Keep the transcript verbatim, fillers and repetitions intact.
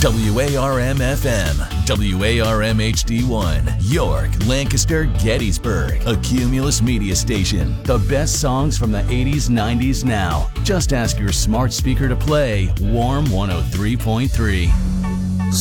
W A R M F M, W A R M H D one, York, Lancaster, Gettysburg, a Cumulus media station. The best songs from the eighties, nineties now. Just ask your smart speaker to play Warm one oh three point three.